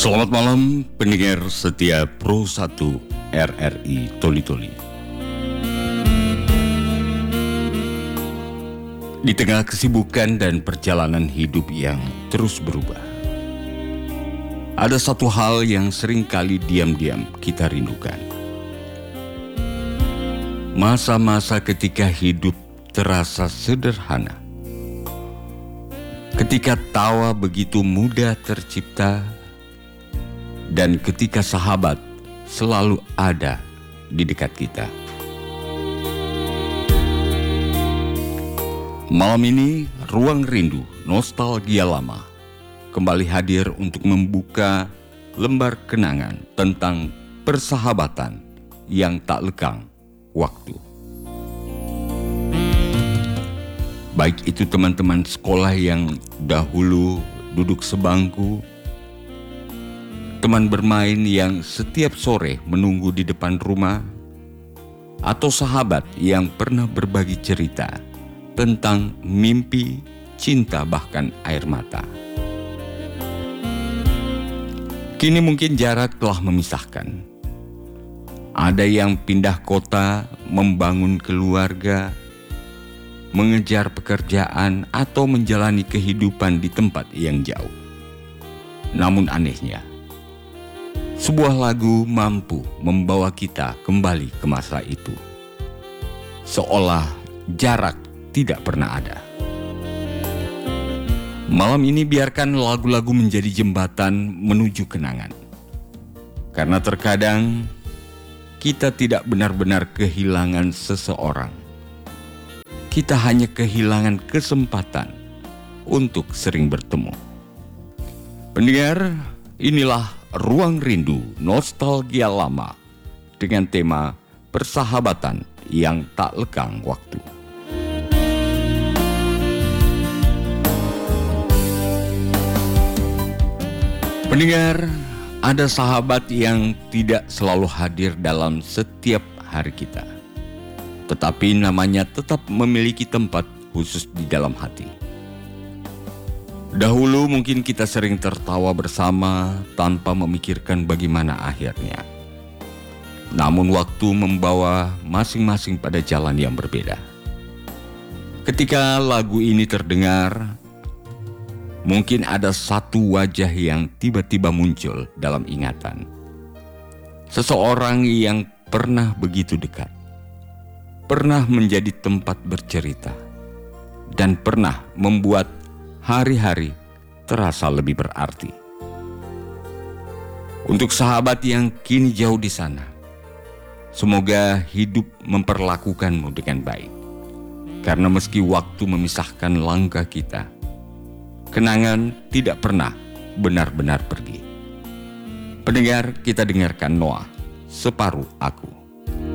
Selamat malam pendengar setia Pro 1 RRI Toli-Toli. Di tengah kesibukan dan perjalanan hidup yang terus berubah, ada satu hal yang seringkali diam-diam kita rindukan. Masa-masa ketika hidup terasa sederhana, ketika tawa begitu mudah tercipta, dan ketika sahabat selalu ada di dekat kita. Malam ini, Ruang Rindu Nostalgia Lama kembali hadir untuk membuka lembar kenangan tentang persahabatan yang tak lekang waktu. Baik itu teman-teman sekolah yang dahulu duduk sebangku, teman bermain yang setiap sore menunggu di depan rumah, atau sahabat yang pernah berbagi cerita tentang mimpi, cinta, bahkan air mata. Kini mungkin jarak telah memisahkan. Ada yang pindah kota, membangun keluarga, mengejar pekerjaan, atau menjalani kehidupan di tempat yang jauh. Namun anehnya, sebuah lagu mampu membawa kita kembali ke masa itu, seolah jarak tidak pernah ada. Malam ini biarkan lagu-lagu menjadi jembatan menuju kenangan. Karena terkadang kita tidak benar-benar kehilangan seseorang. Kita hanya kehilangan kesempatan untuk sering bertemu. Pendengar, inilah Ruang Rindu Nostalgia Lama dengan tema persahabatan yang tak lekang waktu. Pendengar, ada sahabat yang tidak selalu hadir dalam setiap hari kita, tetapi namanya tetap memiliki tempat khusus di dalam hati. Dahulu mungkin kita sering tertawa bersama tanpa memikirkan bagaimana akhirnya. Namun waktu membawa masing-masing pada jalan yang berbeda. Ketika lagu ini terdengar, mungkin ada satu wajah yang tiba-tiba muncul dalam ingatan. Seseorang yang pernah begitu dekat, pernah menjadi tempat bercerita, dan pernah membuat hari-hari terasa lebih berarti. Untuk sahabat yang kini jauh di sana, semoga hidup memperlakukanmu dengan baik. Karena meski waktu memisahkan langkah kita, kenangan tidak pernah benar-benar pergi. Pendengar, kita dengarkan Noah, Separuh Aku.